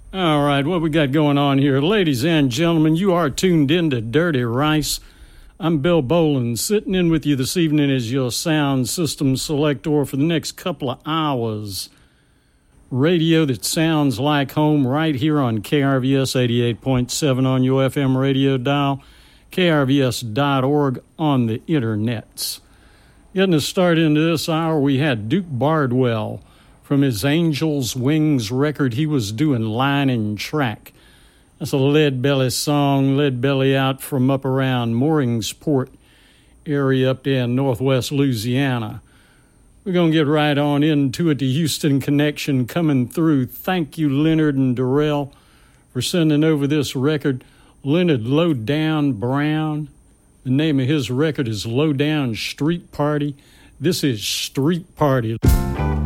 All right, what we got going on here? Ladies and gentlemen, you are tuned in to Dirty Rice. I'm Bill Boland, sitting in with you this evening as your sound system selector for the next couple of hours. Radio that sounds like home right here on KRVS 88.7 on your FM radio dial, krvs.org on the internets. Getting us started into this hour, we had Duke Bardwell from his Angel's Wings record. He was doing Line and Track. That's a Lead Belly song, Lead Belly out from up around Mooringsport area up there in northwest Louisiana. We're going to get right on into it. The Houston Connection coming through. Thank you, Leonard and Darrell, for sending over this record. Leonard Lowdown Brown. The name of his record is Lowdown Street Party. This is Street Party.